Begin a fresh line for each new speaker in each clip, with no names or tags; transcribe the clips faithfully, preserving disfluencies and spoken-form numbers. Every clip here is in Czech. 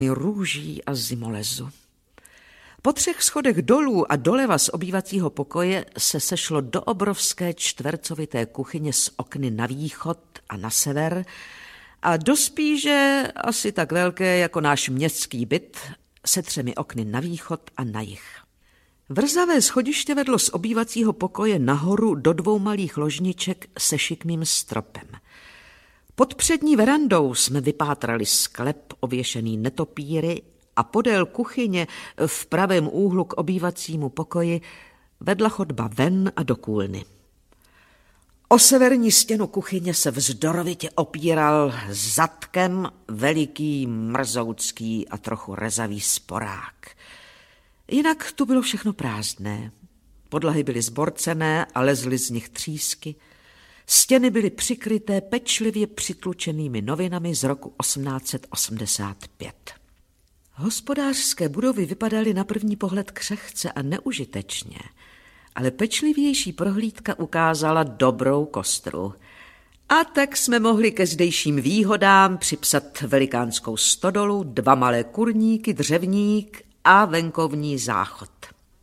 růží a zimolezu. Po třech schodech dolů a doleva z obývacího pokoje se sešlo do obrovské čtvercovité kuchyně s okny na východ a na sever a do spíže asi tak velké jako náš městský byt se třemi okny na východ a na jih. Vrzavé schodiště vedlo z obývacího pokoje nahoru do dvou malých ložniček se šikmým stropem. Pod přední verandou jsme vypátrali sklep ověšený netopíry a podél kuchyně v pravém úhlu k obývacímu pokoji vedla chodba ven a do kůlny. O severní stěnu kuchyně se vzdorovitě opíral zadkem veliký, mrzoucký a trochu rezavý sporák. Jinak tu bylo všechno prázdné. Podlahy byly zborcené a lezly z nich třísky. Stěny byly přikryté pečlivě přitlučenými novinami z roku osmnáct set osmdesát pět. Hospodářské budovy vypadaly na první pohled křehce a neužitečně, ale pečlivější prohlídka ukázala dobrou kostru. A tak jsme mohli ke zdejším výhodám připsat velikánskou stodolu, dva malé kurníky, dřevník a venkovní záchod.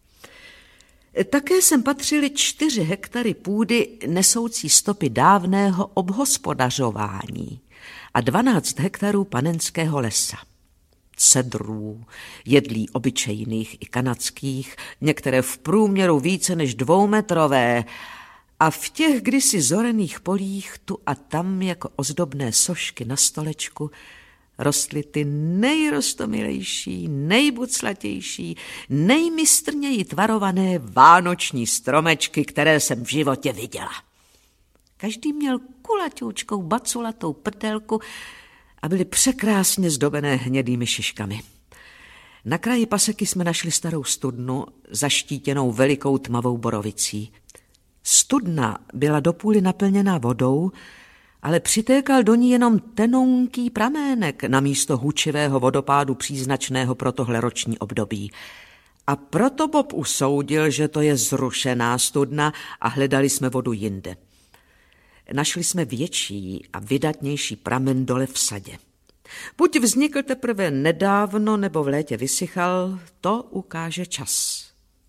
Také sem patřily čtyři hektary půdy nesoucí stopy dávného obhospodařování a dvanáct hektarů panenského lesa. Cedrů, jedlí obyčejných i kanadských, některé v průměru více než dvoumetrové, a v těch kdysi zorených polích tu a tam jako ozdobné sošky na stolečku rostly ty nejrostomilejší, nejbuclatější, nejmistrněji tvarované vánoční stromečky, které jsem v životě viděla. Každý měl kulaťoučkou baculatou prdelku a byly překrásně zdobené hnědými šiškami. Na kraji paseky jsme našli starou studnu, zaštítěnou velikou tmavou borovicí. Studna byla do půly naplněná vodou, ale přitékal do ní jenom tenounký pramének namísto hučivého vodopádu příznačného pro tohle roční období. A proto Bob usoudil, že to je zrušená studna a hledali jsme vodu jinde. Našli jsme větší a vydatnější pramen dole v sadě. Buď vznikl teprve nedávno, nebo v létě vysychal, to ukáže čas.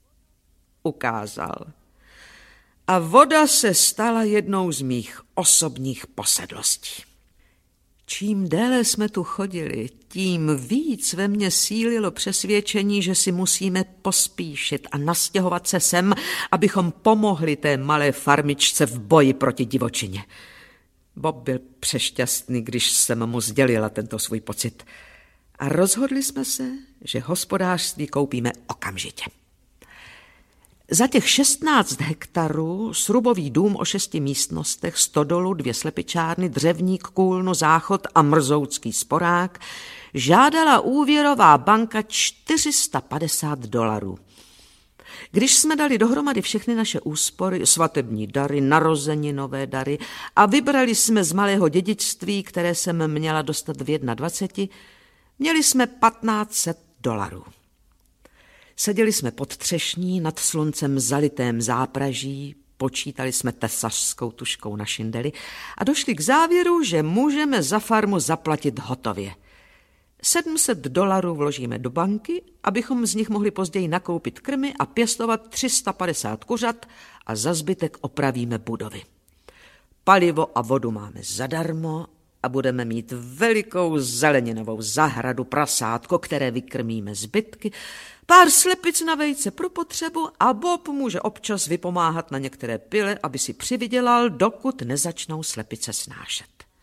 Ukázal. A voda se stala jednou z mých osobních posedlostí. Čím déle jsme tu chodili, tím víc ve mně sílilo přesvědčení, že si musíme pospíšit a nastěhovat se sem, abychom pomohli té malé farmičce v boji proti divočině. Bob byl přešťastný, když jsem mu sdělila tento svůj pocit. A rozhodli jsme se, že hospodářství koupíme okamžitě. Za těch šestnáct hektarů srubový dům o šesti místnostech, stodolu, dvě slepičárny, dřevník, kůlnu, záchod a mrzoucký sporák žádala úvěrová banka čtyři sta padesát dolarů. Když jsme dali dohromady všechny naše úspory, svatební dary, narozeninové dary a vybrali jsme z malého dědictví, které jsem měla dostat v dvaceti jedné, měli jsme patnáct set dolarů. Seděli jsme pod třešní nad sluncem zalitém zápraží, počítali jsme tesařskou tužkou na šindeli a došli k závěru, že můžeme za farmu zaplatit hotově. sedm set dolarů vložíme do banky, abychom z nich mohli později nakoupit krmy a pěstovat tři sta padesát kuřat a za zbytek opravíme budovy. Palivo a vodu máme zadarmo a budeme mít velikou zeleninovou zahradu, prasátko, které vykrmíme zbytky, pár slepic na vejce pro potřebu a Bob může občas vypomáhat na některé pile, aby si přivydělal, dokud nezačnou slepice snášet.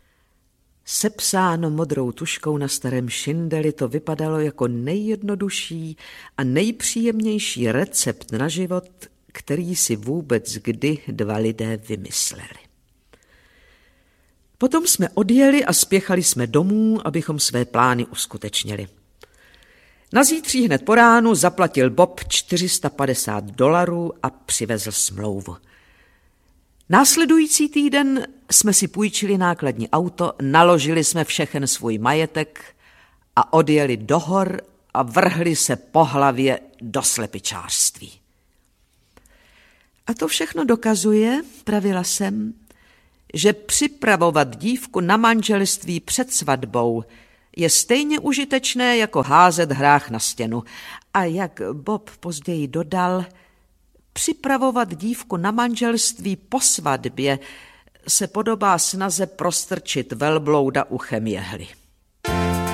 Sepsáno modrou tužkou na starém šindeli, to vypadalo jako nejjednodušší a nejpříjemnější recept na život, který si vůbec kdy dva lidé vymysleli. Potom jsme odjeli a spěchali jsme domů, abychom své plány uskutečnili. Na zítří hned po ránu zaplatil Bob čtyři sta padesát dolarů a přivezl smlouvu. Následující týden jsme si půjčili nákladní auto, naložili jsme všechen svůj majetek a odjeli do hor a vrhli se po hlavě do slepičářství. A to všechno dokazuje, pravila jsem, že připravovat dívku na manželství před svatbou je stejně užitečné jako házet hrách na stěnu. A jak Bob později dodal, připravovat dívku na manželství po svatbě se podobá snaze prostrčit velblouda uchem jehly.